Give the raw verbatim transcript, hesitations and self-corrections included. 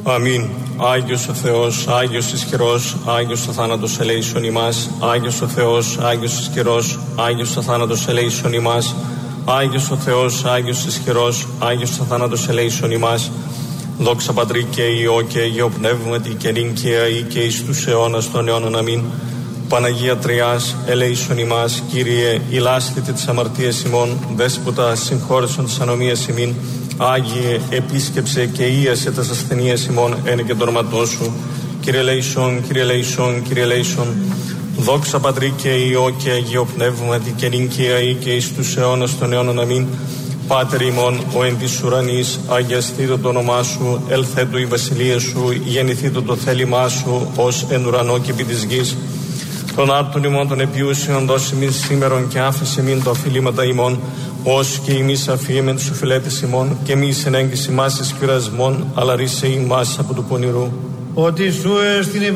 Αμήν. Άγιος ο Θεός, Άγιος ισχυρός, Άγιος ο θάνατος ελέησον ημάς. Άγιος ο Θεός, Άγιος ισχυρός, Άγιος ο θάνατος ελέησον ημάς. Άγιος ο Θεός, Άγιος ισχυρός, Άγιος ο θάνατος ελέησον ημάς. Δόξα Πατρί και Υιό και Αγίο Πνεύματι και νυν και αεί και εις τους αιώνας των αιώνων. Αμήν. Παναγία Τριάς, ελέησον ημάς. Κύριε, ηλάσθητε τις αμαρτίες ημών, Δέσποτα, συγχώρεσον τις ανομίες ημίν. Άγιε, επίσκεψε και ίασε τας ασθενείες ημών εν και το όνοματό σου. Κύριε ελέησον, Κύριε ελέησον, Κύριε ελέησον. Δόξα Πατρί και Υιό και Αγίο Πνεύματι και νυν και αεί και εις τους αιώνας των αιώνων. Αμήν. Πάτερ ημών, ο εν της ουρανής, αγιαστήτω το όνομά σου, ελθέτω η βασιλεία σου, γεννηθήτω το θέλημά σου, ως εν ουρανό και επί της γης. Των άρτων ημών των επιούσιων δώσει μην σήμερον και άφησε μην τα οφειλήματα ημών, ως και ημείς αφήμεν τους οφειλέτες ημών, και μη συνέγγιση μας εις πειρασμών, αλλά ρίσε ημάς από του πονηρού. Ότι σου εστιν